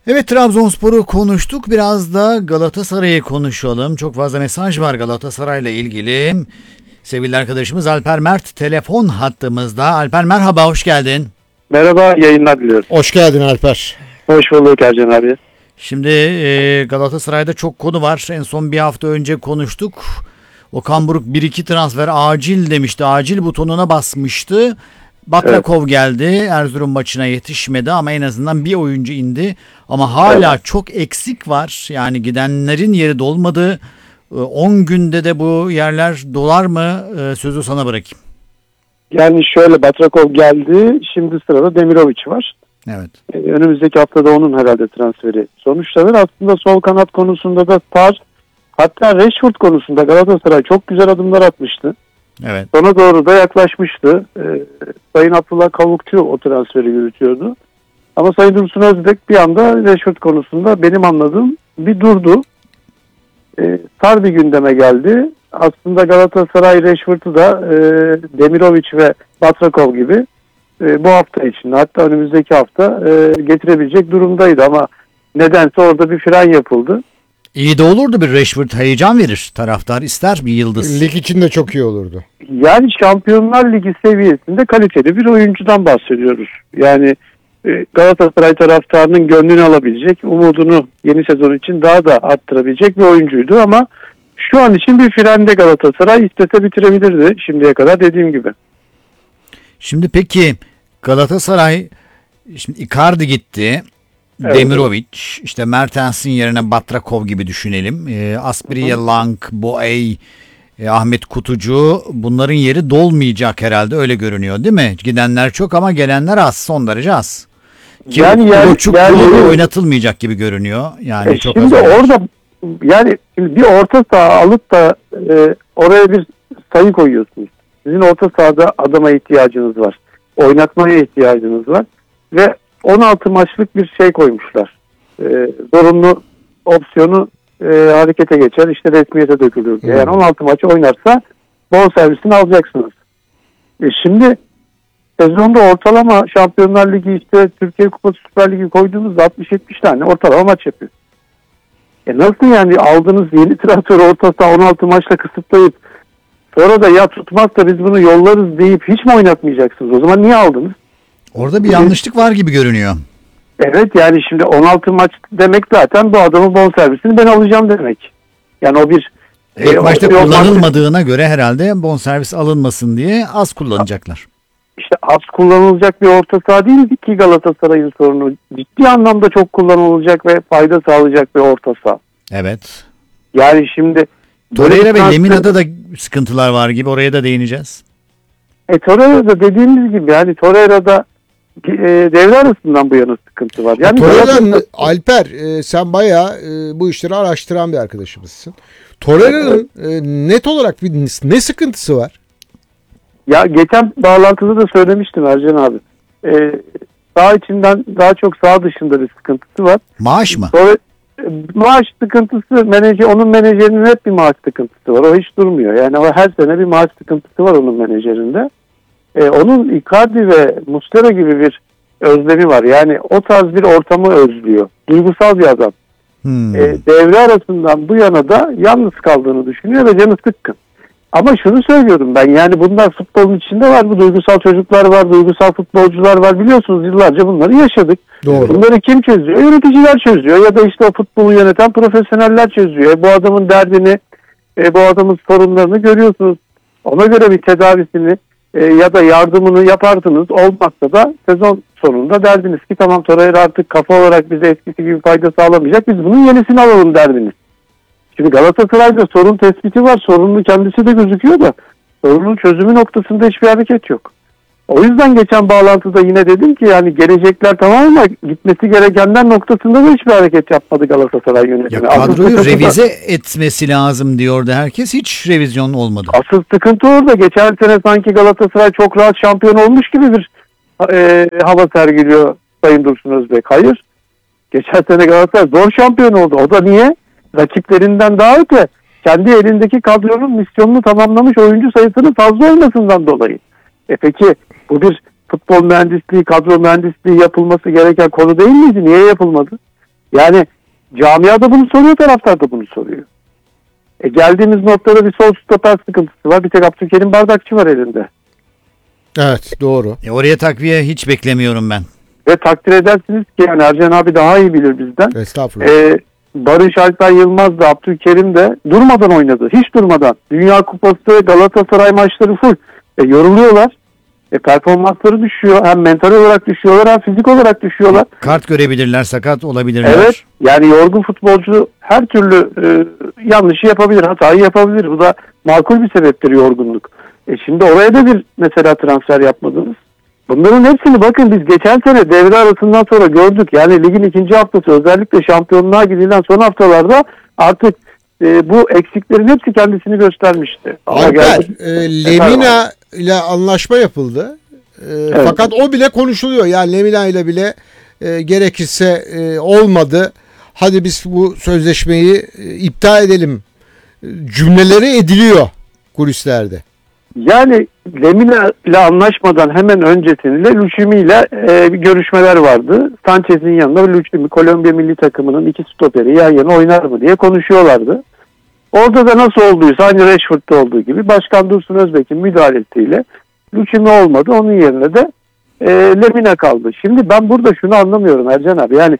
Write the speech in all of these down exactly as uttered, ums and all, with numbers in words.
Evet, Trabzonspor'u konuştuk. Biraz da Galatasaray'ı konuşalım. Çok fazla mesaj var Galatasaray'la ilgili. Sevgili arkadaşımız Alper Mert telefon hattımızda. Alper merhaba, hoş geldin. Merhaba, yayınlar diliyorum. Hoş geldin Alper. Hoş bulduk Ercan abi. Şimdi e, Galatasaray'da çok konu var. En son bir hafta önce konuştuk. Okan Buruk bir iki transfer acil demişti. Acil butonuna basmıştı. Batrakov evet. geldi. Erzurum maçına yetişmedi ama en azından bir oyuncu indi. Ama hala evet. çok eksik var. Yani gidenlerin yeri dolmadı. on günde de bu yerler dolar mı? Sözü sana bırakayım. Yani şöyle, Batrakov geldi. Şimdi sırada Demirovic var. Evet. Ee, önümüzdeki haftada onun herhalde transferi sonuçlanır. Aslında sol kanat konusunda da Star, hatta Rashford konusunda Galatasaray çok güzel adımlar atmıştı. Evet. Sona doğru da yaklaşmıştı. Ee, Sayın Abdullah Kavukçu o transferi yürütüyordu. Ama Sayın Dursun Özbek bir anda Rashford konusunda benim anladığım bir durdu. Ee, Star bir gündeme geldi. Aslında Galatasaray Rashford'u da e, Demirovic ve Batrakov gibi e, bu hafta içinde, hatta önümüzdeki hafta e, getirebilecek durumdaydı ama nedense orada bir fren yapıldı. İyi de olurdu, bir Rashford heyecan verir. Taraftar ister bir yıldız. Lig için de çok iyi olurdu. Yani Şampiyonlar Ligi seviyesinde kaliteli bir oyuncudan bahsediyoruz. Yani e, Galatasaray taraftarının gönlünü alabilecek, umudunu yeni sezon için daha da arttırabilecek bir oyuncuydu ama şu an için bir frende Galatasaray, istese bitirebilirdi şimdiye kadar dediğim gibi. Şimdi peki Galatasaray, şimdi Icardi gitti. Evet. Demirovic, işte Mertens'in yerine Batrakov gibi düşünelim. E, Asprilla, Lang, Boey, e, Ahmet Kutucu, bunların yeri dolmayacak herhalde, öyle görünüyor değil mi? Gidenler çok ama gelenler az, son derece az. Ki yani, yani, yani oynatılmayacak gibi görünüyor. Yani e, çok şimdi az orada yani bir orta saha alıp da e, oraya bir sayı koyuyorsunuz. Sizin orta sahada adama ihtiyacınız var. Oynatmaya ihtiyacınız var. Ve on altı maçlık bir şey koymuşlar. E, zorunlu opsiyonu e, harekete geçer, işte resmiyete dökülür. Hmm. Yani on altı maçı oynarsa bonservisini alacaksınız. E, şimdi sezonda ortalama Şampiyonlar Ligi, işte Türkiye Kupası, Süper Ligi koyduğunuzda altmış yetmiş tane ortalama maç yapıyor. E nasıl yani aldığınız yeni transfer orta saha on altı maçla kısıtlayıp sonra da ya tutmazsa biz bunu yollarız deyip hiç mi oynatmayacaksınız? O zaman niye aldınız? Orada bir yanlışlık var gibi görünüyor. Evet, yani şimdi on altı maç demek zaten bu adamın bonservisini ben alacağım demek. Yani o bir... İlk e, maçta o, kullanılmadığına o, göre herhalde bonservis alınmasın diye az kullanacaklar. İşte az kullanılacak bir orta saha değil ki Galatasaray'ın sorunu. Ciddi anlamda çok kullanılacak ve fayda sağlayacak bir orta saha. Evet. Yani şimdi... Torreira ve Lemina'da da sıkıntılar var gibi, oraya da değineceğiz. E Torreira'da dediğimiz gibi, yani Torreira'da e, devre arasından bu yana sıkıntı var. Yani Torreira'nın Galatasaray... Alper e, sen bayağı e, bu işleri araştıran bir arkadaşımızsın. Torreira'nın e, net olarak bir ne sıkıntısı var? Ya geçen bağlantıda da söylemiştim Ercan abi. E, sağ içinden daha çok sağ dışında bir sıkıntısı var. Maaş mı? Torre... Maaş sıkıntısı, menajer, onun menajerinin hep bir maaş sıkıntısı var. O hiç durmuyor. Yani o her sene bir maaş sıkıntısı var onun menajerinde. Ee, onun Icardi ve Muslera gibi bir özlemi var. Yani o tarz bir ortamı özlüyor. Duygusal bir adam. Hmm. Ee, devre arasından bu yana da yalnız kaldığını düşünüyor ve canı sıkkın. Ama şunu söylüyorum ben, yani bunlar futbolun içinde var. Bu duygusal çocuklar var, duygusal futbolcular var. Biliyorsunuz yıllarca bunları yaşadık. Doğru. Bunları kim çözüyor? Yöneticiler çözüyor ya da işte o futbolu yöneten profesyoneller çözüyor. E, bu adamın derdini, e, bu adamın sorunlarını görüyorsunuz. Ona göre bir tedavisini e, ya da yardımını yaparsınız. Olmazsa da sezon sonunda derdiniz ki tamam, Torreira artık kafa olarak bize eskisi gibi fayda sağlamayacak, biz bunun yenisini alalım derdiniz. Şimdi Galatasaray'da sorun tespiti var. Sorunun kendisi de gözüküyor da sorunun çözümü noktasında hiçbir hareket yok. O yüzden geçen bağlantıda yine dedim ki yani gelecekler tamam ama gitmesi gerekenler noktasında da hiçbir hareket yapmadı Galatasaray yönetimi. Ya kadroyu asıl revize da, etmesi lazım diyordu herkes. Hiç revizyon olmadı. Asıl sıkıntı orada. Geçen sene sanki Galatasaray çok rahat şampiyon olmuş gibi bir e, hava sergiliyor Sayın Dursun Özbek. Hayır. Geçen sene Galatasaray zor şampiyon oldu. O da niye? Rakiplerinden daha öte kendi elindeki kadronun misyonunu tamamlamış oyuncu sayısının fazla olmasından dolayı. E peki bu bir futbol mühendisliği, kadro mühendisliği yapılması gereken konu değil miydi? Niye yapılmadı? Yani camiada bunu soruyor, taraftar da bunu soruyor. E geldiğimiz noktada bir sol stoper sıkıntısı var. Bir tek Abdülkerim Bardakçı var elinde. Evet, doğru. E oraya takviye hiç beklemiyorum ben. Ve takdir edersiniz ki yani Ercan abi daha iyi bilir bizden. Estağfurullah. E, Barış Alper Yılmaz da Abdülkerim de durmadan oynadı. Hiç durmadan. Dünya Kupası, Galatasaray maçları full. E, yoruluyorlar. E, performansları düşüyor. Hem mental olarak düşüyorlar hem fizik olarak düşüyorlar. Kart görebilirler, sakat olabilirler. Evet. Yani yorgun futbolcu her türlü e, yanlışı yapabilir, hatayı yapabilir. Bu da makul bir sebeptir yorgunluk. E şimdi oraya da bir mesela transfer yapmadınız. Bunların hepsini bakın biz geçen sene devre arasından sonra gördük. Yani ligin ikinci haftası özellikle şampiyonluğa gidilen son haftalarda artık e, bu eksiklerin hepsi kendisini göstermişti. Alper, e, Lemina ile anlaşma yapıldı. E, Evet. Fakat o bile konuşuluyor. Yani Lemina ile bile e, gerekirse e, olmadı. Hadi biz bu sözleşmeyi e, iptal edelim e, cümleleri ediliyor kulislerde. Yani Lemina ile anlaşmadan hemen öncesinde Lucimi ile e, bir görüşmeler vardı. Sanchez'in yanında Lucimi, Kolombiya milli takımının iki stoperi yan yana oynar mı diye konuşuyorlardı. Orada da nasıl olduysa aynı Rashford'da olduğu gibi Başkan Dursun Özbek'in müdahalesiyle Lucimi olmadı. Onun yerine de e, Lemina kaldı. Şimdi ben burada şunu anlamıyorum Ercan abi. Yani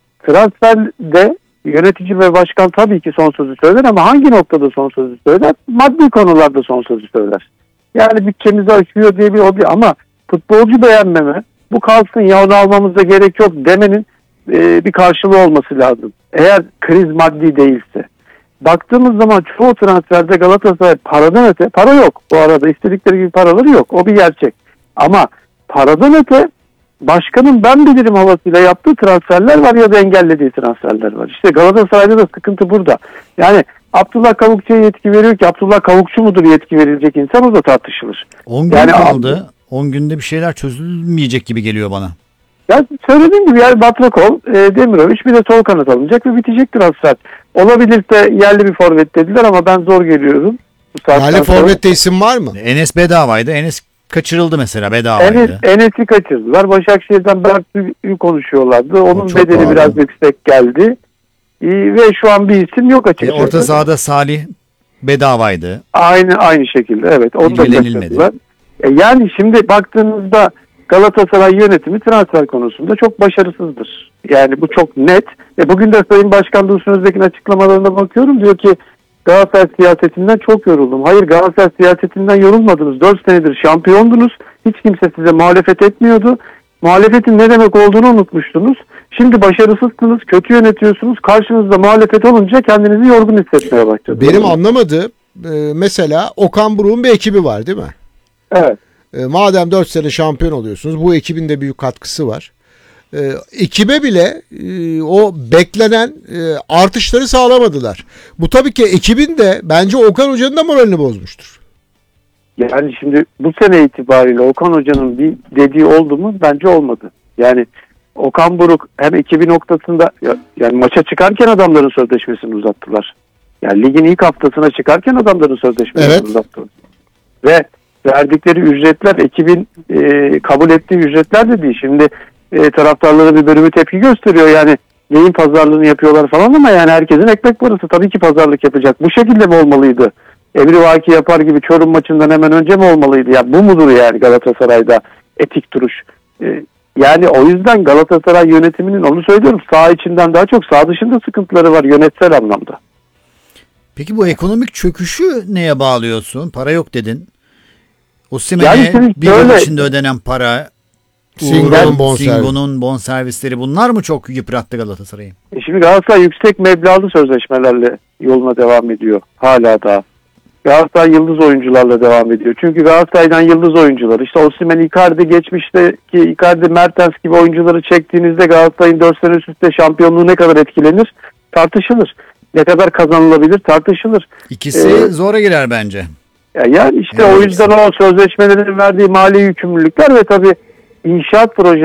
transferde yönetici ve başkan tabii ki son sözü söyler ama hangi noktada son sözü söyler? Maddi konularda son sözü söyler. Yani bütçemizi aşıyor diye bir hobi ama futbolcu beğenmeme, bu kalsın ya onu almamıza gerek yok demenin e, bir karşılığı olması lazım. Eğer kriz maddi değilse. Baktığımız zaman çoğu transferde Galatasaray paradan öte, para yok bu arada, istedikleri gibi paraları yok, o bir gerçek. Ama paradan öte başkanın ben bilirim havasıyla yaptığı transferler var ya da engellediği transferler var. İşte Galatasaray'da da sıkıntı burada. Yani Abdullah Kavukçu'ya yetki veriyor ki Abdullah Kavukçu mudur yetki verilecek insan, o da tartışılır. on gün Yani kaldı. on günde bir şeyler çözülmeyecek gibi geliyor bana. Ya söylediğim gibi yani Batrakol, e, Demirovic bir de sol kanat alınacak ve bitecek transfer. Olabilirse yerli bir forvet dediler ama ben zor geliyorum. Bu Yerli forvette isim var mı? Enes bedavaydı. Enes kaçırıldı mesela, Enes, bedavaydı. Enes'i kaçırdılar. Başakşehir'den Berk'ü konuşuyorlardı. Onun çok bedeli pahalı. biraz yüksek geldi. E, ve şu an bir isim yok E, açıkçası. orta sahada Salih bedavaydı. Aynı aynı şekilde evet. Onu da İlgilenilmedi. kaçırdılar. E, yani şimdi baktığınızda Galatasaray yönetimi transfer konusunda çok başarısızdır. Yani bu çok net. E, bugün de Sayın Başkan Dursun Özbek'in açıklamalarına bakıyorum. Diyor ki Galatasaray siyasetinden çok yoruldum. Hayır, Galatasaray siyasetinden yorulmadınız. dört senedir şampiyondunuz. Hiç kimse size muhalefet etmiyordu. Muhalefetin ne demek olduğunu unutmuştunuz. Şimdi başarısızsınız, kötü yönetiyorsunuz. Karşınızda muhalefet olunca kendinizi yorgun hissetmeye başladınız. Benim anlamadığım e, mesela Okan Buruk'un bir ekibi var değil mi? Evet. E, madem dört sene şampiyon oluyorsunuz, bu ekibin de büyük katkısı var. E, ekibe bile e, o beklenen e, artışları sağlamadılar. Bu tabii ki ekibin de bence Okan Hoca'nın da moralini bozmuştur. Yani şimdi bu sene itibariyle Okan Hoca'nın bir dediği oldu mu? Bence olmadı. Yani Okan Buruk hem iki bin noktasında yani maça çıkarken adamların sözleşmesini uzattılar. Yani ligin ilk haftasına çıkarken adamların sözleşmesini Evet. uzattılar. Ve verdikleri ücretler ekibin e, kabul ettiği ücretler de değil. Şimdi e, taraftarlara bir bölümü tepki gösteriyor. Yani neyin pazarlığını yapıyorlar falan ama yani herkesin ekmek parası, tabii ki pazarlık yapacak. Bu şekilde mi olmalıydı? Emri vaki yapar gibi Çorum maçından hemen önce mi olmalıydı? Ya bu mudur yani Galatasaray'da etik duruş? E, yani o yüzden Galatasaray yönetiminin, onu söylüyorum, sağ içinden daha çok sağ dışında sıkıntıları var yönetsel anlamda. Peki bu ekonomik çöküşü neye bağlıyorsun? Para yok dedin. Osimhen'e Yani şimdi bir yıl şöyle- içinde ödenen para, Singo'nun Uğur'un, bonservisi. Singo'nun bonservisleri, bunlar mı çok yıprattı Galatasaray'ı? E şimdi Galatasaray yüksek meblağlı sözleşmelerle yoluna devam ediyor. Hala daha. Galatasaray yıldız oyuncularla devam ediyor. Çünkü Galatasaray'dan yıldız oyuncular, işte Osimhen, Icardi, geçmişteki Icardi, Mertens gibi oyuncuları çektiğinizde Galatasaray'ın dört sene üst üste şampiyonluğu ne kadar etkilenir? Tartışılır. Ne kadar kazanılabilir? Tartışılır. İkisi Ee, zora girer bence. Ya yani işte Evet. o yüzden o sözleşmelerin verdiği mali yükümlülükler ve tabii inşaat projeleri